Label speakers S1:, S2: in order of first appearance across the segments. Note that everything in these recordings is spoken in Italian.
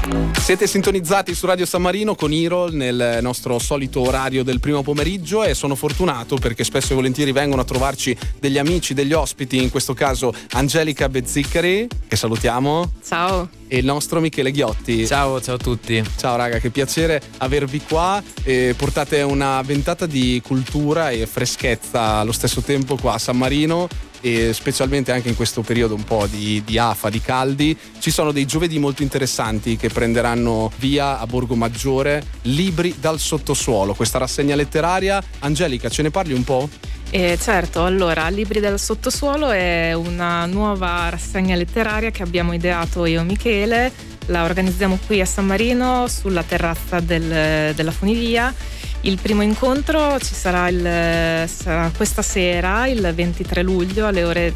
S1: Siete sintonizzati su Radio San Marino con Irol nel nostro solito orario del primo pomeriggio e sono fortunato perché spesso e volentieri vengono a trovarci degli amici, degli ospiti, in questo caso Angelica Bezzicari, che salutiamo.
S2: Ciao.
S1: E il nostro Michele Ghiotti.
S3: Ciao a tutti.
S1: Ciao raga, che piacere avervi qua. Portate una ventata di cultura e freschezza allo stesso tempo qua a San Marino, e specialmente anche in questo periodo un po' di afa, di caldi. Ci sono dei giovedì molto interessanti che prenderanno via a Borgo Maggiore. Libri dal sottosuolo, questa rassegna letteraria. Angelica, ce ne parli un po'?
S2: Certo, allora Libri del sottosuolo è una nuova rassegna letteraria che abbiamo ideato io e Michele. La organizziamo qui a San Marino sulla terrazza della funivia. Il primo incontro ci sarà questa sera, il 23 luglio alle ore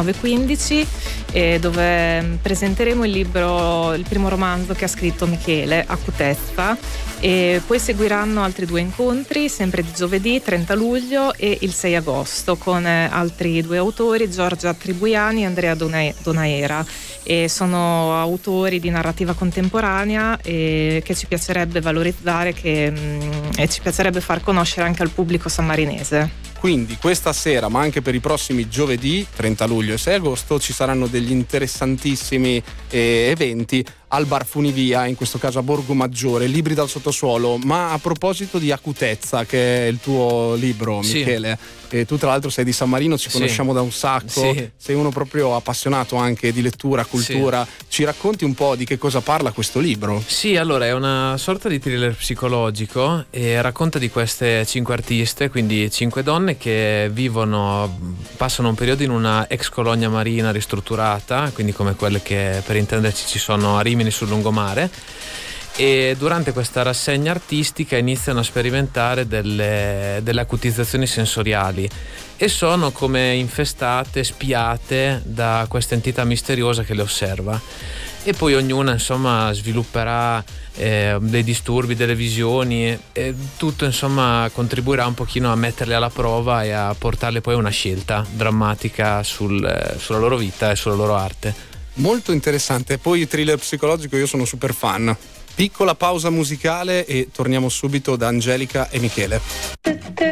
S2: 19:15, dove presenteremo il primo romanzo che ha scritto Michele, Acutezza, e poi seguiranno altri 2 incontri, sempre di giovedì 30 luglio e il 6 agosto, con altri 2 autori, Giorgia Tribuiani e Andrea Donaera, e sono autori di narrativa contemporanea che ci piacerebbe valorizzare e ci piacerebbe far conoscere anche al pubblico sammarinese.
S1: Quindi questa sera, ma anche per i prossimi giovedì 30 luglio e 6 agosto, ci saranno degli interessantissimi eventi al Bar Funivia, in questo caso a Borgo Maggiore, Libri dal sottosuolo. Ma a proposito di Acutezza, che è il tuo libro, sì, Michele, e tu tra l'altro sei di San Marino, ci conosciamo da un sacco, sì, sei uno proprio appassionato anche di lettura, cultura, sì. Ci racconti un po' di che cosa parla questo libro?
S3: Sì, allora è una sorta di thriller psicologico e racconta di queste 5 artiste, quindi 5 donne che passano un periodo in una ex colonia marina ristrutturata, quindi come quelle che per intenderci ci sono a Rimini sul lungomare, e durante questa rassegna artistica iniziano a sperimentare delle acutizzazioni sensoriali e sono come infestate, spiate da questa entità misteriosa che le osserva, e poi ognuna insomma svilupperà dei disturbi, delle visioni, e tutto insomma contribuirà un pochino a metterle alla prova e a portarle poi a una scelta drammatica sulla loro vita e sulla loro arte.
S1: Molto interessante. Poi thriller psicologico, io sono super fan. Piccola pausa musicale e torniamo subito da Angelica e Michele.